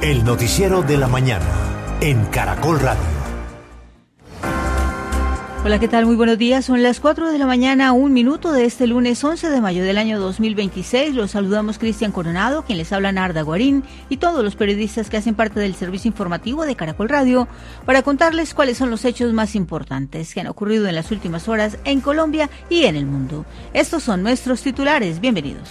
El noticiero de la mañana en Caracol Radio. Hola, ¿qué tal? Muy buenos días. Son las 4 de la mañana, 1 minuto de este lunes 11 de mayo del año 2026. Los saludamos Cristian Coronado, quien les habla Narda Guarín, y todos los periodistas que hacen parte del servicio informativo de Caracol Radio para contarles cuáles son los hechos más importantes que han ocurrido en las últimas horas en Colombia y en el mundo. Estos son nuestros titulares. Bienvenidos.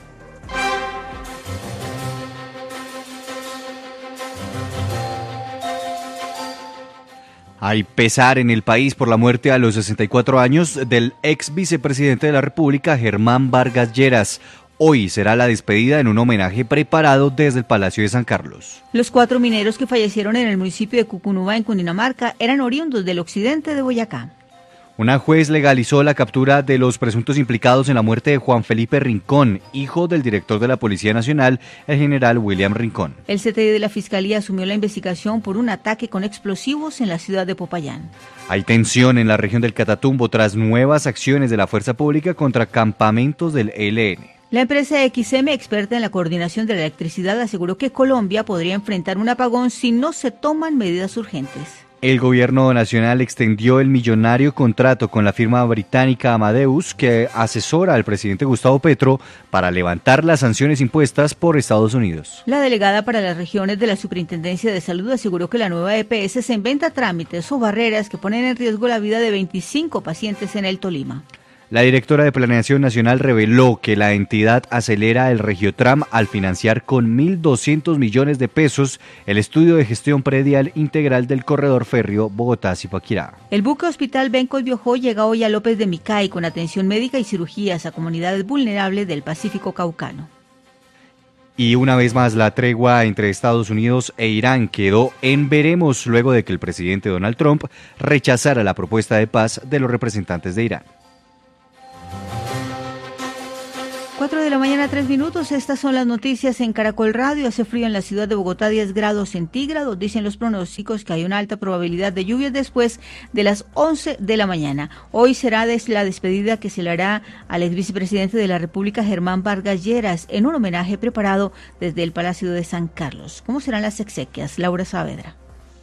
Hay pesar en el país por la muerte a los 64 años del ex vicepresidente de la República, Germán Vargas Lleras. Hoy será la despedida en un homenaje preparado desde el Palacio de San Carlos. Los 4 mineros que fallecieron en el municipio de Cucunúa, en Cundinamarca, eran oriundos del occidente de Boyacá. Una juez legalizó la captura de los presuntos implicados en la muerte de Juan Felipe Rincón, hijo del director de la Policía Nacional, el general William Rincón. El CTI de la Fiscalía asumió la investigación por un ataque con explosivos en la ciudad de Popayán. Hay tensión en la región del Catatumbo tras nuevas acciones de la fuerza pública contra campamentos del ELN. La empresa XM, experta en la coordinación de la electricidad, aseguró que Colombia podría enfrentar un apagón si no se toman medidas urgentes. El gobierno nacional extendió el millonario contrato con la firma británica Amadeus, que asesora al presidente Gustavo Petro para levantar las sanciones impuestas por Estados Unidos. La delegada para las regiones de la Superintendencia de Salud aseguró que la nueva EPS se inventa trámites o barreras que ponen en riesgo la vida de 25 pacientes en el Tolima. La directora de Planeación Nacional reveló que la entidad acelera el Regiotram al financiar con 1.200 millones de pesos el estudio de gestión predial integral del corredor férreo Bogotá-Zipaquirá. El buque hospital Benco Biojó llega hoy a López de Micay con atención médica y cirugías a comunidades vulnerables del Pacífico Caucano. Y una vez más, la tregua entre Estados Unidos e Irán quedó en veremos luego de que el presidente Donald Trump rechazara la propuesta de paz de los representantes de Irán. 4 de la mañana, 3 minutos. Estas son las noticias en Caracol Radio. Hace frío en la ciudad de Bogotá, 10 grados centígrados. Dicen los pronósticos que hay una alta probabilidad de lluvias después de las 11 de la mañana. Hoy será la despedida que se le hará al ex vicepresidente de la República, Germán Vargas Lleras, en un homenaje preparado desde el Palacio de San Carlos. ¿Cómo serán las exequias? Laura Saavedra.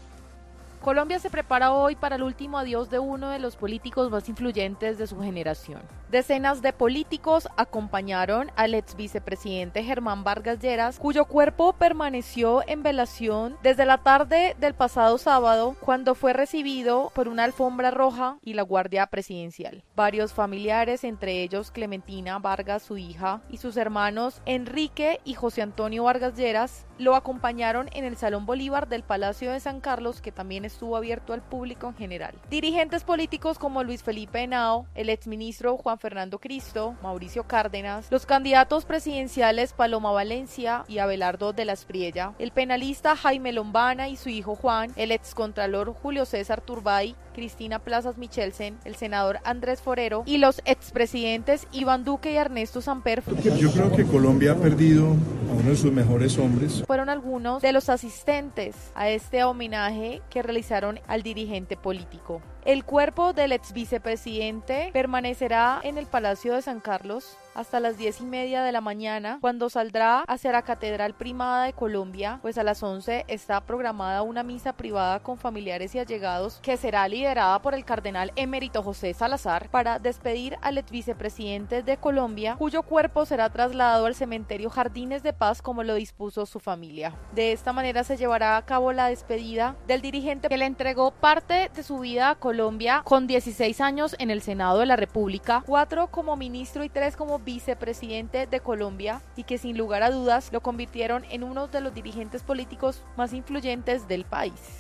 Colombia se prepara hoy para el último adiós de uno de los políticos más influyentes de su generación. Decenas de políticos acompañaron al ex vicepresidente Germán Vargas Lleras, cuyo cuerpo permaneció en velación desde la tarde del pasado sábado, cuando fue recibido por una alfombra roja y la Guardia Presidencial. Varios familiares, entre ellos Clementina Vargas, su hija, y sus hermanos Enrique y José Antonio Vargas Lleras, lo acompañaron en el Salón Bolívar del Palacio de San Carlos, que también estuvo abierto al público en general. Dirigentes políticos como Luis Felipe Henao, el exministro Juan Fernando Cristo, Mauricio Cárdenas, los candidatos presidenciales Paloma Valencia y Abelardo de la Espriella, el penalista Jaime Lombana y su hijo Juan, el excontralor Julio César Turbay, Cristina Plazas Michelsen, el senador Andrés Forero y los expresidentes Iván Duque y Ernesto Samper. Yo creo que Colombia ha perdido a uno de sus mejores hombres. Fueron algunos de los asistentes a este homenaje que realizaron al dirigente político. El cuerpo del ex vicepresidente permanecerá en el Palacio de San Carlos hasta las 10:30 de la mañana, cuando saldrá hacia la Catedral Primada de Colombia, pues a las 11 está programada una misa privada con familiares y allegados que será liderada por el cardenal emérito José Salazar para despedir al ex vicepresidente de Colombia, cuyo cuerpo será trasladado al cementerio Jardines de Paz como lo dispuso su familia. De esta manera se llevará a cabo la despedida del dirigente que le entregó parte de su vida a Colombia con 16 años en el Senado de la República, 4 como ministro y 3 como vicepresidente de Colombia, y que sin lugar a dudas lo convirtieron en uno de los dirigentes políticos más influyentes del país.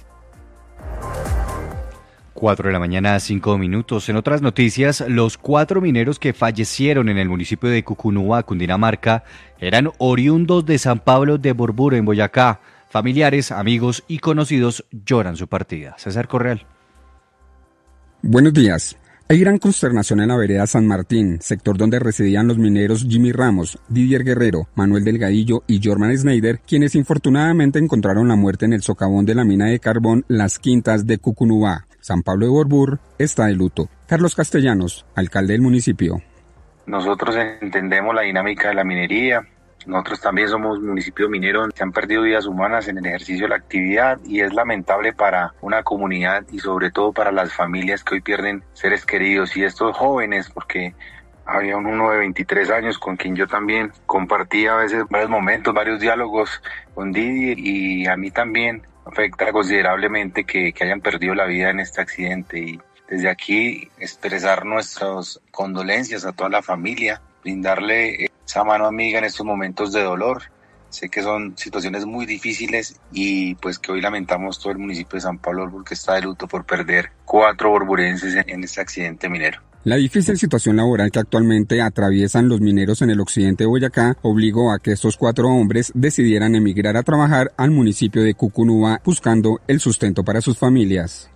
4 de la mañana, 5 minutos. En otras noticias, los 4 mineros que fallecieron en el municipio de Cucunúa, Cundinamarca, eran oriundos de San Pablo de Borbura, en Boyacá. Familiares, amigos y conocidos lloran su partida. César Correal. Buenos días. Hay gran consternación en la vereda San Martín, sector donde residían los mineros Jimmy Ramos, Didier Guerrero, Manuel Delgadillo y Jorman Schneider, quienes infortunadamente encontraron la muerte en el socavón de la mina de carbón Las Quintas de Cucunúa. San Pablo de Borbur está de luto. Carlos Castellanos, alcalde del municipio. Nosotros entendemos la dinámica de la minería, Nosotros también somos municipio minero, se han perdido vidas humanas en el ejercicio de la actividad y es lamentable para una comunidad y sobre todo para las familias que hoy pierden seres queridos y estos jóvenes, porque había uno de 23 años con quien yo también compartía a veces varios momentos, varios diálogos con Didier, y a mí también afecta considerablemente que hayan perdido la vida en este accidente, y desde aquí expresar nuestras condolencias a toda la familia, brindarle esa mano amiga en estos momentos de dolor. Sé que son situaciones muy difíciles y pues que hoy lamentamos todo el municipio de San Pablo porque está de luto por perder 4 borburenses en este accidente minero. La difícil situación laboral que actualmente atraviesan los mineros en el occidente de Boyacá obligó a que estos 4 hombres decidieran emigrar a trabajar al municipio de Cucunúa buscando el sustento para sus familias.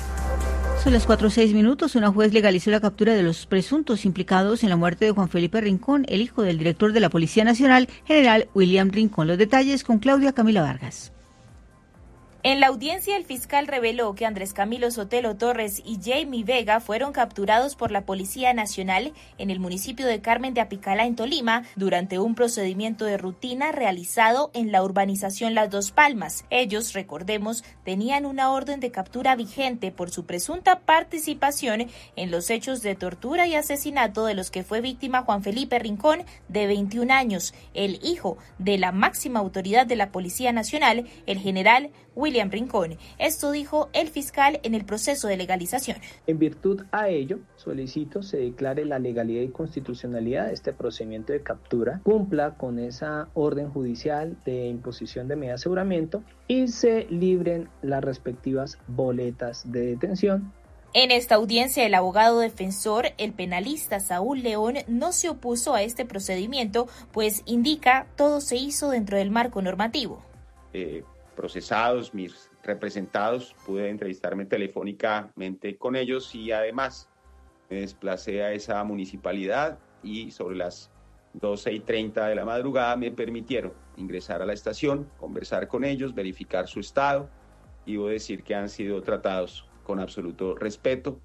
Son las 4:06. Una juez legalizó la captura de los presuntos implicados en la muerte de Juan Felipe Rincón, el hijo del director de la Policía Nacional, general William Rincón. Los detalles con Claudia Camila Vargas. En la audiencia, el fiscal reveló que Andrés Camilo Sotelo Torres y Jamie Vega fueron capturados por la Policía Nacional en el municipio de Carmen de Apicalá, en Tolima, durante un procedimiento de rutina realizado en la urbanización Las Dos Palmas. Ellos, recordemos, tenían una orden de captura vigente por su presunta participación en los hechos de tortura y asesinato de los que fue víctima Juan Felipe Rincón, de 21 años, el hijo de la máxima autoridad de la Policía Nacional, el general William Rincón. Esto dijo el fiscal en el proceso de legalización. En virtud a ello, solicito se declare la legalidad y constitucionalidad de este procedimiento de captura, cumpla con esa orden judicial de imposición de medida de aseguramiento y se libren las respectivas boletas de detención. En esta audiencia, el abogado defensor, el penalista Saúl León, no se opuso a este procedimiento, pues indica todo se hizo dentro del marco normativo. Procesados, mis representados, pude entrevistarme telefónicamente con ellos y además me desplacé a esa municipalidad y sobre las 12:30 de la madrugada me permitieron ingresar a la estación, conversar con ellos, verificar su estado y debo decir que han sido tratados con absoluto respeto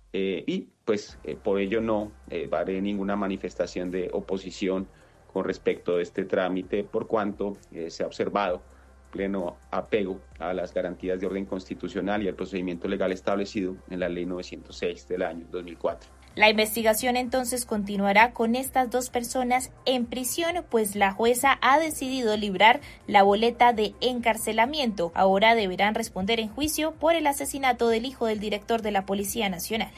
y pues por ello no haré ninguna manifestación de oposición con respecto a este trámite por cuanto se ha observado pleno apego a las garantías de orden constitucional y al procedimiento legal establecido en la Ley 906 del año 2004. La investigación entonces continuará con estas 2 personas en prisión, pues la jueza ha decidido librar la boleta de encarcelamiento. Ahora deberán responder en juicio por el asesinato del hijo del director de la Policía Nacional.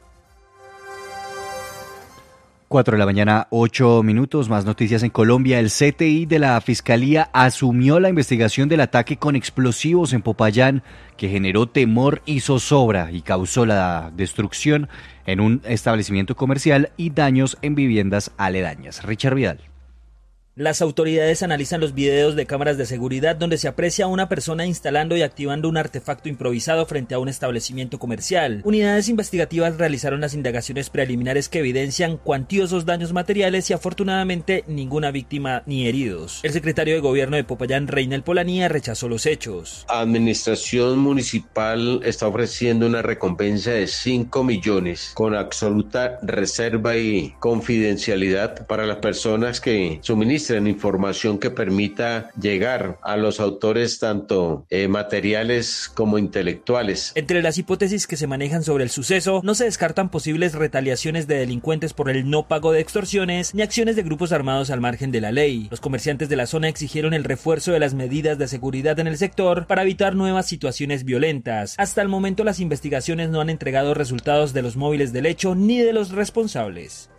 4:08 a.m. Más noticias en Colombia. El CTI de la Fiscalía asumió la investigación del ataque con explosivos en Popayán que generó temor y zozobra y causó la destrucción en un establecimiento comercial y daños en viviendas aledañas. Richard Vidal. Las autoridades analizan los videos de cámaras de seguridad donde se aprecia a una persona instalando y activando un artefacto improvisado frente a un establecimiento comercial. Unidades investigativas realizaron las indagaciones preliminares que evidencian cuantiosos daños materiales y afortunadamente ninguna víctima ni heridos. El secretario de Gobierno de Popayán, Reynel Polanía, rechazó los hechos. Administración municipal está ofreciendo una recompensa de 5 millones con absoluta reserva y confidencialidad para las personas que suministran información que permita llegar a los autores tanto materiales como intelectuales. Entre las hipótesis que se manejan sobre el suceso, no se descartan posibles retaliaciones de delincuentes por el no pago de extorsiones ni acciones de grupos armados al margen de la ley. Los comerciantes de la zona exigieron el refuerzo de las medidas de seguridad en el sector para evitar nuevas situaciones violentas. Hasta el momento las investigaciones no han entregado resultados de los móviles del hecho ni de los responsables.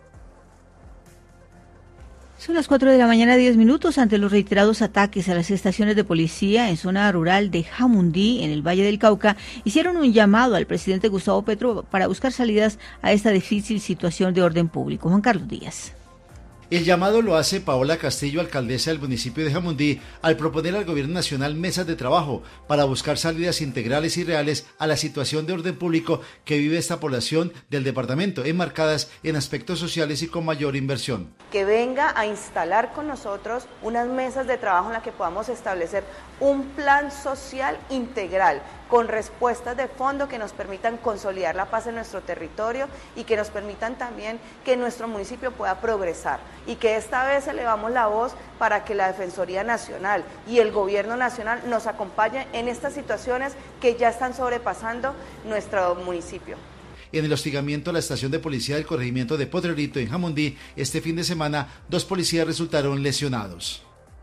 Son las 4:10 a.m. Ante los reiterados ataques a las estaciones de policía en zona rural de Jamundí, en el Valle del Cauca, hicieron un llamado al presidente Gustavo Petro para buscar salidas a esta difícil situación de orden público. Juan Carlos Díaz. El llamado lo hace Paola Castillo, alcaldesa del municipio de Jamundí, al proponer al gobierno nacional mesas de trabajo para buscar salidas integrales y reales a la situación de orden público que vive esta población del departamento, enmarcadas en aspectos sociales y con mayor inversión. Que venga a instalar con nosotros unas mesas de trabajo en las que podamos establecer un plan social integral con respuestas de fondo que nos permitan consolidar la paz en nuestro territorio y que nos permitan también que nuestro municipio pueda progresar. y que esta vez elevamos la voz para que la Defensoría Nacional y el Gobierno Nacional nos acompañen en estas situaciones que ya están sobrepasando nuestro municipio. En el hostigamiento a la estación de policía del corregimiento de Potrerito en Jamundí, este fin de semana, 2 policías resultaron lesionados.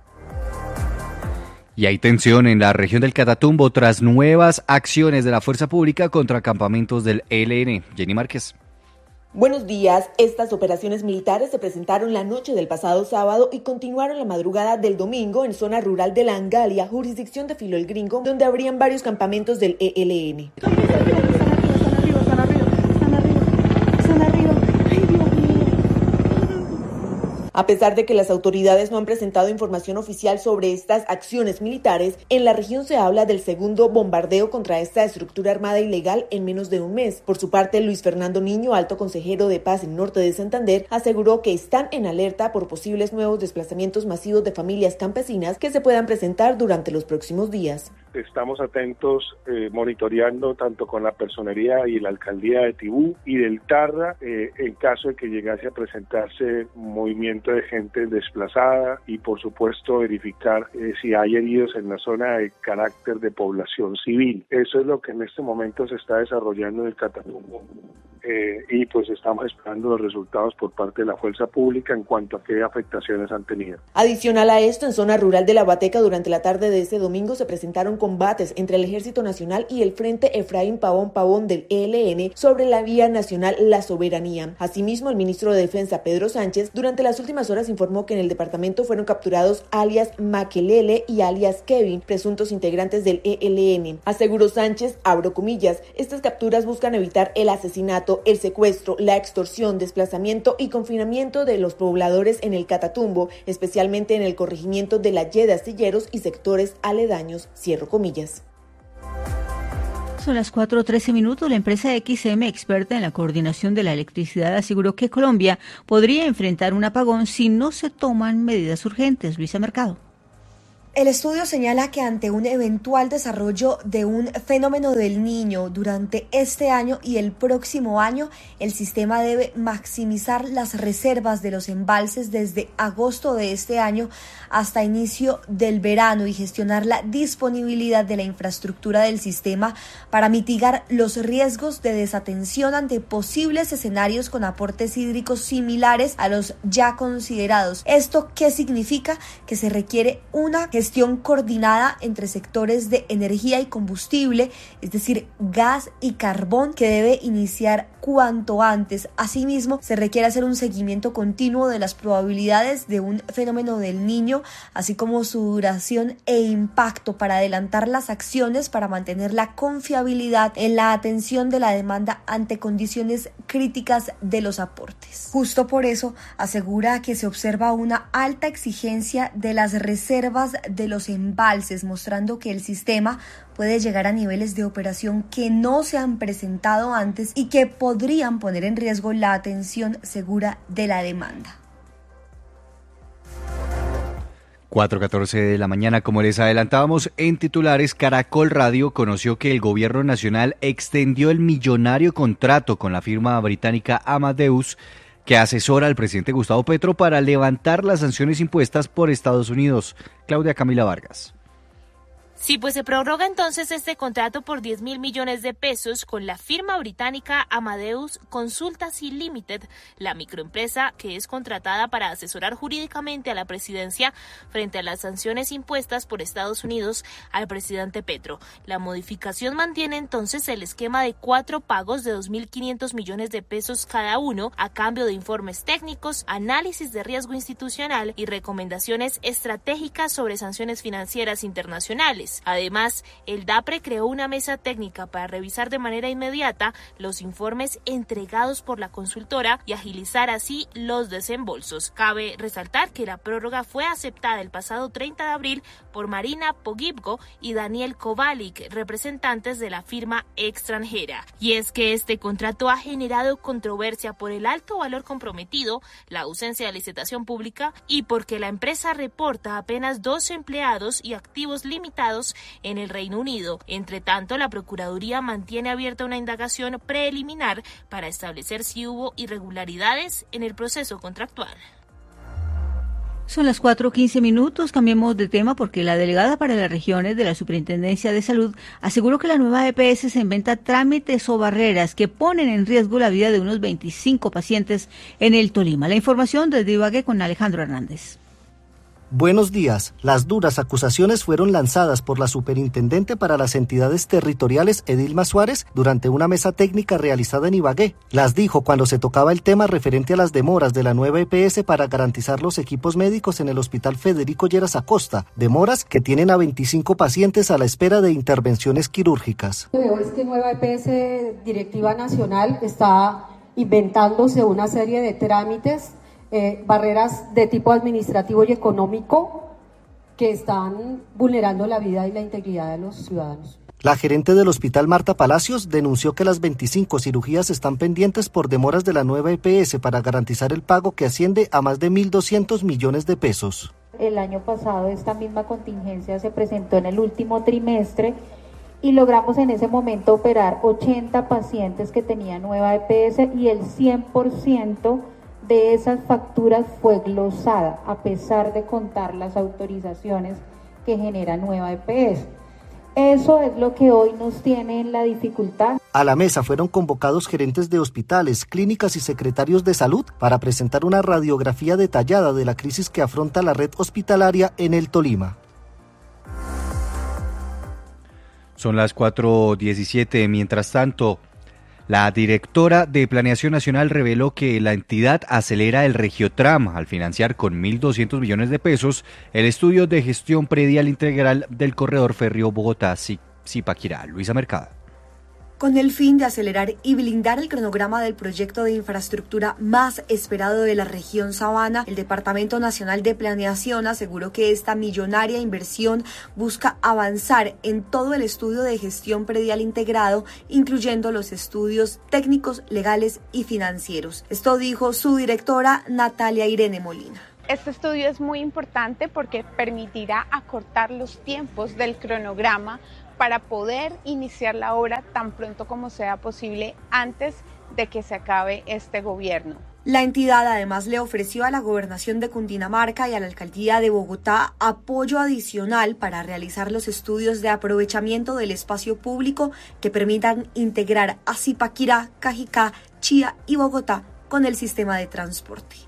Y hay tensión en la región del Catatumbo tras nuevas acciones de la fuerza pública contra campamentos del ELN. Jenny Márquez. Buenos días. Estas operaciones militares se presentaron la noche del pasado sábado y continuaron la madrugada del domingo en zona rural de La Angalia, jurisdicción de Filo el Gringo, donde habrían varios campamentos del ELN. A pesar de que las autoridades no han presentado información oficial sobre estas acciones militares, en la región se habla del segundo bombardeo contra esta estructura armada ilegal en menos de un mes. Por su parte, Luis Fernando Niño, alto consejero de Paz en Norte de Santander, aseguró que están en alerta por posibles nuevos desplazamientos masivos de familias campesinas que se puedan presentar durante los próximos días. Estamos atentos, monitoreando tanto con la personería y la alcaldía de Tibú y del Tarra, en caso de que llegase a presentarse movimiento de gente desplazada y por supuesto verificar si hay heridos en la zona de carácter de población civil. Eso es lo que en este momento se está desarrollando en el Catatumbo. Y pues estamos esperando los resultados por parte de la fuerza pública en cuanto a qué afectaciones han tenido. Adicional a esto, en zona rural de La Bateca durante la tarde de este domingo se presentaron combates entre el Ejército Nacional y el Frente Efraín Pavón del ELN sobre la vía nacional La Soberanía. Asimismo, el ministro de Defensa, Pedro Sánchez, durante las últimas horas informó que en el departamento fueron capturados alias Makelele y alias Kevin, presuntos integrantes del ELN. Aseguró Sánchez, abro comillas, estas capturas buscan evitar el asesinato, el secuestro, la extorsión, desplazamiento y confinamiento de los pobladores en el Catatumbo, especialmente en el corregimiento de La Ye de Astilleros y sectores aledaños, cierro comillas. Son las 4:13 minutos. La empresa XM, experta en la coordinación de la electricidad, aseguró que Colombia podría enfrentar un apagón si no se toman medidas urgentes. Luisa Mercado. El estudio señala que ante un eventual desarrollo de un fenómeno del Niño durante este año y el próximo año, el sistema debe maximizar las reservas de los embalses desde agosto de este año hasta inicio del verano y gestionar la disponibilidad de la infraestructura del sistema para mitigar los riesgos de desatención ante posibles escenarios con aportes hídricos similares a los ya considerados. ¿Esto qué significa? Que se requiere una gestión coordinada entre sectores de energía y combustible, es decir, gas y carbón, que debe iniciar cuanto antes. Asimismo, se requiere hacer un seguimiento continuo de las probabilidades de un fenómeno del Niño, así como su duración e impacto para adelantar las acciones para mantener la confiabilidad en la atención de la demanda ante condiciones críticas de los aportes. Justo por eso, asegura que se observa una alta exigencia de las reservas de los embalses, mostrando que el sistema puede llegar a niveles de operación que no se han presentado antes y que podrían poner en riesgo la atención segura de la demanda. 4:14 de la mañana, como les adelantábamos en titulares, Caracol Radio conoció que el gobierno nacional extendió el millonario contrato con la firma británica Amadeus, que asesora al presidente Gustavo Petro para levantar las sanciones impuestas por Estados Unidos. Claudia Camila Vargas. Sí, pues se prorroga entonces este contrato por 10.000 millones de pesos con la firma británica Amadeus Consultancy Limited, la microempresa que es contratada para asesorar jurídicamente a la presidencia frente a las sanciones impuestas por Estados Unidos al presidente Petro. La modificación mantiene entonces el esquema de 4 pagos de 2.500 millones de pesos cada uno a cambio de informes técnicos, análisis de riesgo institucional y recomendaciones estratégicas sobre sanciones financieras internacionales. Además, el DAPRE creó una mesa técnica para revisar de manera inmediata los informes entregados por la consultora y agilizar así los desembolsos. Cabe resaltar que la prórroga fue aceptada el pasado 30 de abril por Marina Pogibgo y Daniel Kovalik, representantes de la firma extranjera. Y es que este contrato ha generado controversia por el alto valor comprometido, la ausencia de licitación pública y porque la empresa reporta apenas 2 empleados y activos limitados en el Reino Unido. Entre tanto, la Procuraduría mantiene abierta una indagación preliminar para establecer si hubo irregularidades en el proceso contractual. Son las 4:15. Cambiemos de tema porque la delegada para las regiones de la Superintendencia de Salud aseguró que la nueva EPS se inventa trámites o barreras que ponen en riesgo la vida de unos 25 pacientes en el Tolima. La información desde Ibagué con Alejandro Hernández. Buenos días. Las duras acusaciones fueron lanzadas por la superintendente para las entidades territoriales, Edilma Suárez, durante una mesa técnica realizada en Ibagué. Las dijo cuando se tocaba el tema referente a las demoras de la nueva EPS para garantizar los equipos médicos en el Hospital Federico Lleras Acosta, demoras que tienen a 25 pacientes a la espera de intervenciones quirúrgicas. Veo es que nueva EPS Directiva Nacional está inventándose una serie de trámites, barreras de tipo administrativo y económico que están vulnerando la vida y la integridad de los ciudadanos. La gerente del hospital, Marta Palacios, denunció que las 25 cirugías están pendientes por demoras de la nueva EPS para garantizar el pago que asciende a más de 1.200 millones de pesos. El año pasado esta misma contingencia se presentó en el último trimestre y logramos en ese momento operar 80 pacientes que tenían nueva EPS y el 100% de esas facturas fue glosada, a pesar de contar las autorizaciones que genera nueva EPS. Eso es lo que hoy nos tiene en la dificultad. A la mesa fueron convocados gerentes de hospitales, clínicas y secretarios de salud para presentar una radiografía detallada de la crisis que afronta la red hospitalaria en el Tolima. Son las 4:17. Mientras tanto, la directora de Planeación Nacional reveló que la entidad acelera el Regiotram al financiar con 1.200 millones de pesos el estudio de gestión predial integral del corredor férreo Bogotá-Zipaquirá. Luisa Mercado. Con el fin de acelerar y blindar el cronograma del proyecto de infraestructura más esperado de la región Sabana, el Departamento Nacional de Planeación aseguró que esta millonaria inversión busca avanzar en todo el estudio de gestión predial integrado, incluyendo los estudios técnicos, legales y financieros. Esto dijo su directora Natalia Irene Molina. Este estudio es muy importante porque permitirá acortar los tiempos del cronograma para poder iniciar la obra tan pronto como sea posible antes de que se acabe este gobierno. La entidad además le ofreció a la Gobernación de Cundinamarca y a la Alcaldía de Bogotá apoyo adicional para realizar los estudios de aprovechamiento del espacio público que permitan integrar a Zipaquirá, Cajicá, Chía y Bogotá con el sistema de transporte.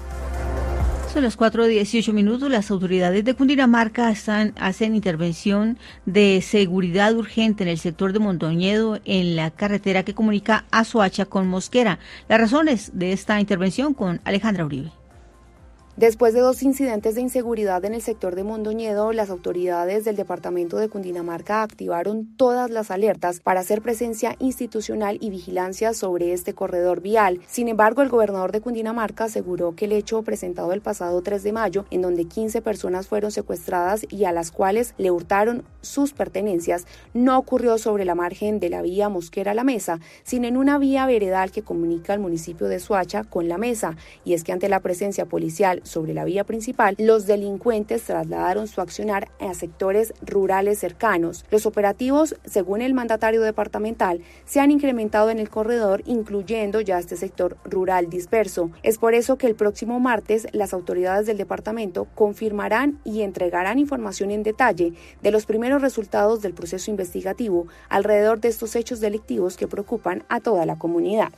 Son las 4:18. Las autoridades de Cundinamarca hacen intervención de seguridad urgente en el sector de Mondoñedo, en la carretera que comunica a Soacha con Mosquera. Las razones de esta intervención con Alejandra Uribe. Después de 2 incidentes de inseguridad en el sector de Mondoñedo, las autoridades del departamento de Cundinamarca activaron todas las alertas para hacer presencia institucional y vigilancia sobre este corredor vial. Sin embargo, el gobernador de Cundinamarca aseguró que el hecho presentado el pasado 3 de mayo, en donde 15 personas fueron secuestradas y a las cuales le hurtaron sus pertenencias, no ocurrió sobre la margen de la vía Mosquera-La Mesa, sino en una vía veredal que comunica al municipio de Soacha con La Mesa. Y es que ante la presencia policial sobre la vía principal, los delincuentes trasladaron su accionar a sectores rurales cercanos. Los operativos, según el mandatario departamental, se han incrementado en el corredor, incluyendo ya este sector rural disperso. Es por eso que el próximo martes las autoridades del departamento confirmarán y entregarán información en detalle de los primeros resultados del proceso investigativo alrededor de estos hechos delictivos que preocupan a toda la comunidad.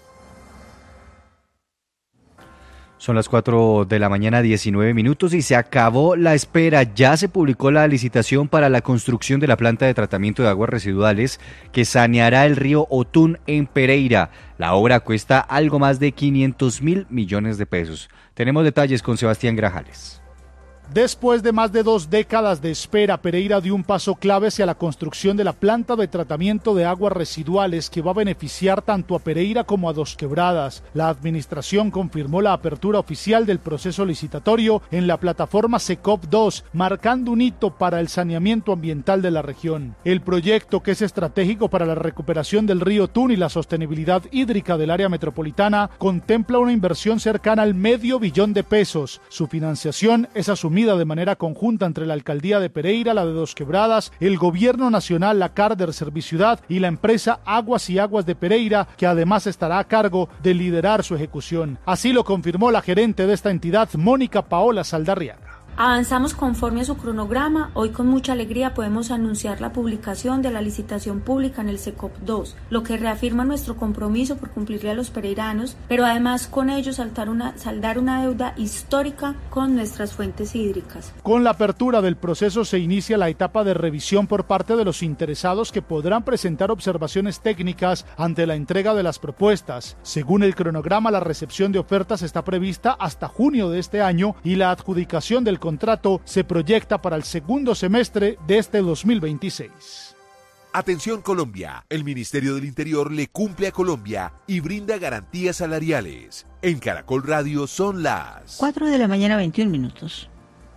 Son las 4:19 a.m. y se acabó la espera. Ya se publicó la licitación para la construcción de la planta de tratamiento de aguas residuales que saneará el río Otún en Pereira. La obra cuesta algo más de 500.000 millones de pesos. Tenemos detalles con Sebastián Grajales. Después de más de 2 décadas de espera, Pereira dio un paso clave hacia la construcción de la planta de tratamiento de aguas residuales que va a beneficiar tanto a Pereira como a Dos Quebradas. La administración confirmó la apertura oficial del proceso licitatorio en la plataforma SECOP 2, marcando un hito para el saneamiento ambiental de la región. El proyecto, que es estratégico para la recuperación del río Otún y la sostenibilidad hídrica del área metropolitana, contempla una inversión cercana al $500 millones. Su financiación es asumida asumida de manera conjunta entre la Alcaldía de Pereira, la de Dos Quebradas, el Gobierno Nacional, la Carder Serviciudad y la empresa Aguas y Aguas de Pereira, que además estará a cargo de liderar su ejecución. Así lo confirmó la gerente de esta entidad, Mónica Paola Saldarriaga. Avanzamos conforme a su cronograma. Hoy con mucha alegría podemos anunciar la publicación de la licitación pública en el SECOP 2, lo que reafirma nuestro compromiso por cumplirle a los pereiranos, pero además con ello saldar una deuda histórica con nuestras fuentes hídricas. Con la apertura del proceso se inicia la etapa de revisión por parte de los interesados, que podrán presentar observaciones técnicas ante la entrega de las propuestas. Según el cronograma, la recepción de ofertas está prevista hasta junio de este año y la adjudicación del contrato se proyecta para el segundo semestre de este 2026. Atención Colombia, el Ministerio del Interior le cumple a Colombia y brinda garantías salariales. En Caracol Radio son las 4 de la mañana, 21 minutos.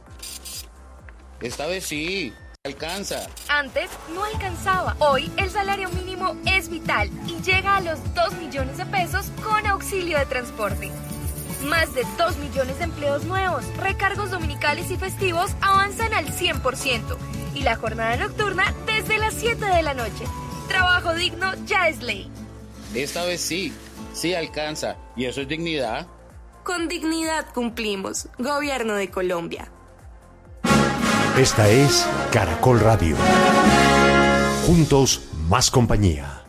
Esta vez sí, alcanza. Antes no alcanzaba. Hoy el salario mínimo es vital y llega a los 2 millones de pesos con auxilio de transporte. Más de 2 millones de empleos nuevos, recargos dominicales y festivos avanzan al 100% y la jornada nocturna desde las 7 de la noche. Trabajo digno ya es ley. Esta vez sí, sí alcanza. ¿Y eso es dignidad? Con dignidad cumplimos. Gobierno de Colombia. Esta es Caracol Radio. Juntos, más compañía.